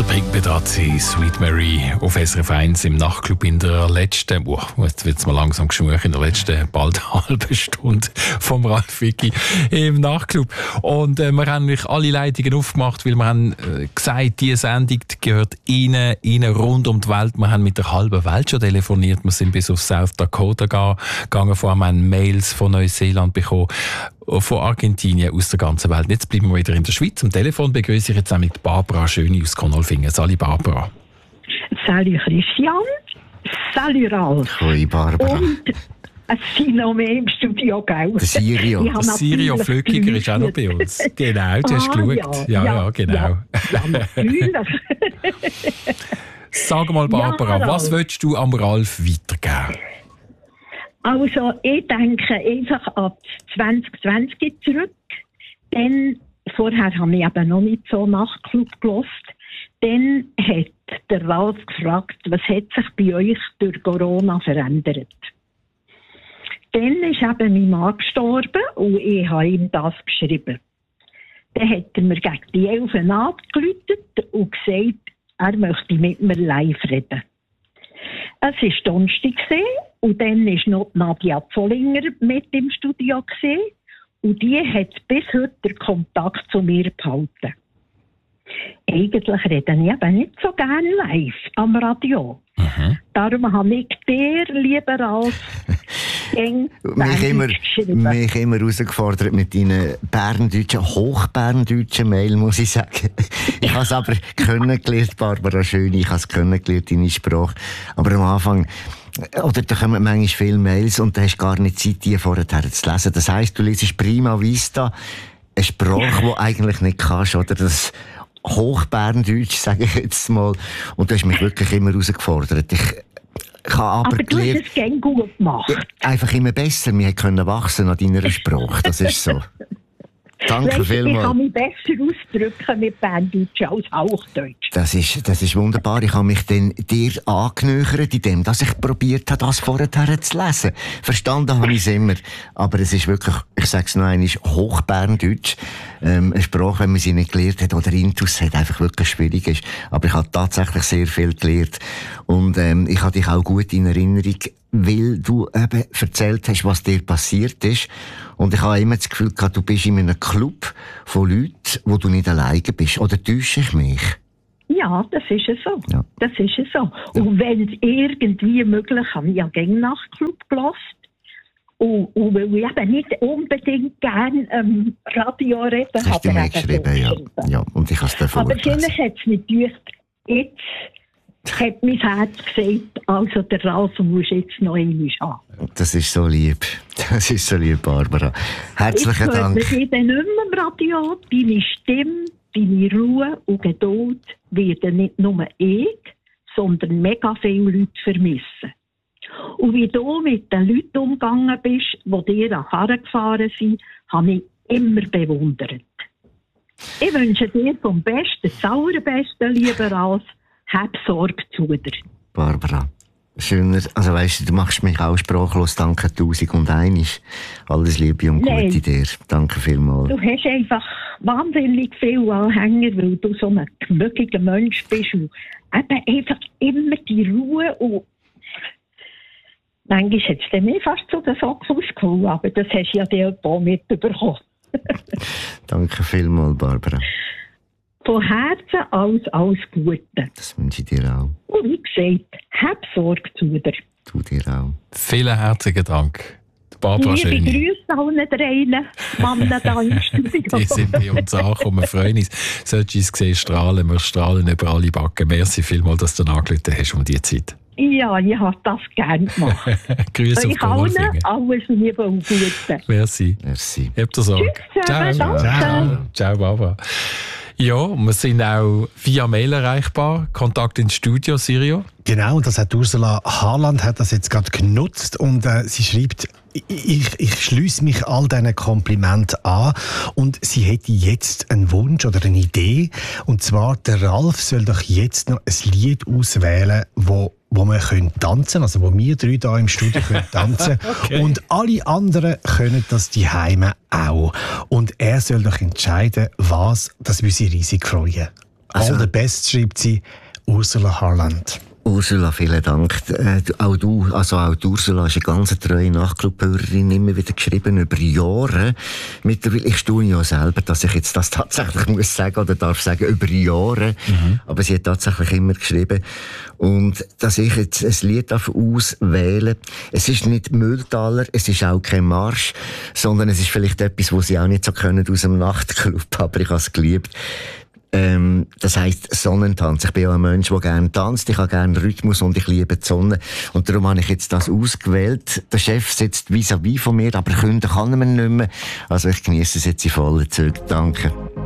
Der Pink Pedazzi, Sweet Mary auf SRF 1 im Nachtclub in der letzten, jetzt wird es mal langsam geschmuch, in der letzten bald halben Stunde vom Ralf Wicki im Nachtclub. Und wir haben nämlich alle Leitungen aufgemacht, weil wir haben gesagt, diese Sendung gehört Ihnen rund um die Welt. Wir haben mit der halben Welt schon telefoniert, wir sind bis auf South Dakota gegangen, vorher haben wir Mails von Neuseeland bekommen, von Argentinien, aus der ganzen Welt. Jetzt bleiben wir wieder in der Schweiz. Am Telefon begrüße ich jetzt auch mit Barbara Schöni aus Konolfingen. Salut Barbara. Salut Christian. Salut Ralf. Hoi Barbara. Und es sind noch mehr im Studio, gell? Der Sirio. Der Sirio Flückiger ist auch noch bei uns. Genau, du hast geschaut. Ja, genau. Ja, natürlich. Sag mal Barbara, Ja, was willst du am Ralf weitergeben? Also, ich denke einfach an 2020 zurück. Dann, vorher habe ich eben noch nicht so Nachtclub gehört. Dann hat der Ralf gefragt, was hat sich bei euch durch Corona verändert? Dann ist eben mein Mann gestorben und ich habe ihm das geschrieben. Dann hat er mir gegen die 11 angerufen und gesagt, er möchte mit mir live reden. Es war Donnerstag und dann war noch Nadia Zollinger mit im Studio und die hat bis heute den Kontakt zu mir behalten. Eigentlich rede ich eben nicht so gerne live am Radio. Darum habe ich dir, lieber Ralf, mich immer herausgefordert mit deinen hochberndeutschen Mail, muss ich sagen. Ich habe es aber kennengelernt, Barbara Schöni, ich habe es kennengelernt, deine Sprache. Aber am Anfang, oder da kommen manchmal viele Mails und du hast gar nicht Zeit, die vorher zu lesen. Das heisst, du liest prima vista eine Sprache, die eigentlich nicht kannst, oder das Hochberndeutsch, sage ich jetzt mal. Und du hast mich wirklich immer herausgefordert. Ich habe aber du hast es gerne gut gemacht. Einfach immer besser. Wir können wachsen an deiner Sprache. Das ist so. Danke vielmals. Ich kann mich besser ausdrücken mit Berndeutsch als Hochdeutsch. Das ist wunderbar. Ich habe mich dann dir angenähert, indem dass ich probiert habe, das vorher zu lesen. Verstanden habe ich es immer. Aber es ist wirklich, ich sage es noch einmal, Hochberndeutsch. Eine Sprache, wenn man sie nicht gelernt hat oder Intus hat, einfach wirklich schwierig ist. Aber ich habe tatsächlich sehr viel gelernt. Und ich habe dich auch gut in Erinnerung, weil du eben erzählt hast, was dir passiert ist. Und ich habe immer das Gefühl gehabt, du bist in einem Club von Leuten, wo du nicht alleine bist. Oder täusche ich mich? Ja, das ist es so. Ja. Das ist es so. Ja. Und wenn es irgendwie möglich ist, habe ich ja gerne Nachtclub gehört. Und weil ich eben nicht unbedingt gerne Radio reden habe. Hast du mir geschrieben, ja. Ja. Und ich habe es davor aber vielleicht hat es nicht gedacht, jetzt hat mein Herz gesagt, also der Ralf muss jetzt noch einmal haben. Das ist so lieb. Das ist so lieb, Barbara. Herzlichen Dank. Ich höre dann nicht mehr im Radio. Deine Stimme, deine Ruhe und Geduld werden nicht nur ich, sondern mega viele Leute vermissen. Und wie du mit den Leuten umgegangen bist, die dir an Karren gefahren sind, habe ich immer bewundert. Ich wünsche dir vom Besten, das Allerbesten, lieber Ralf. Hab Sorge zu dir. Barbara, schöner, also weisst du machst mich auch sprachlos. Danke 1001. Alles Liebe und Gute dir. Danke vielmals. Du hast einfach wahnsinnig viel Anhänger, weil du so ein gemütlicher Mensch bist und eben einfach immer die Ruhe und manchmal hat es dann mir fast zu den Socken ausgeholt, aber das hast du ja dir auch mitbekommen. Danke vielmals, Barbara. Von Herzen alles Gute. Das wünsche ich dir auch. Und wie gesagt, hab Sorge zu dir. Du dir auch. Vielen herzlichen Dank. Barbara Schöni. Liebe Grüße allen dreien Mannen da im Studio. Die sind bei uns angekommen. Wir freuen uns. Solltest du uns sehen, strahlen. Wir strahlen über alle Backen. Merci vielmals, dass du angerufen hast um diese Zeit. Ja, ich habe das gerne gemacht. Grüße auf Konolfingen. Alles Liebe und Gute. Merci. Habt ihr Sorge. Ciao. Ciao, Barbara. Ja, wir sind auch via Mail erreichbar. Kontakt ins Studio, Sirio. Genau, das hat Ursula Harland hat das jetzt gerade genutzt und sie schreibt, ich schliesse mich all diesen Komplimenten an und sie hätte jetzt einen Wunsch oder eine Idee und zwar, der Ralf soll doch jetzt noch ein Lied auswählen, wo wir tanzen können, also wo wir drei hier im Studio können tanzen okay. Und alle anderen können das daheim auch. Und er soll doch entscheiden, was, das würde sie riesig freuen. All the best, schreibt sie Ursula Harland. Ursula, vielen Dank. Auch du, also auch die Ursula ist eine ganz treue Nachtclub-Hörerin, immer wieder geschrieben, über Jahre. Mittlerweile, ich staune ja selber, dass ich jetzt das tatsächlich muss sagen oder darf sagen, über Jahre. Aber sie hat tatsächlich immer geschrieben. Und dass ich jetzt ein Lied auswählen darf, es ist nicht Mülltaler, es ist auch kein Marsch, sondern es ist vielleicht etwas, was sie auch nicht so können aus dem Nachtclub, aber ich habe es geliebt. Das heisst Sonnentanz. Ich bin ja ein Mensch, der gerne tanzt. Ich habe gerne Rhythmus und ich liebe die Sonne. Und darum habe ich jetzt das ausgewählt. Der Chef sitzt vis-à-vis von mir, aber künden kann er mir nicht mehr. Also ich genieße es jetzt in vollen Zügen. Danke.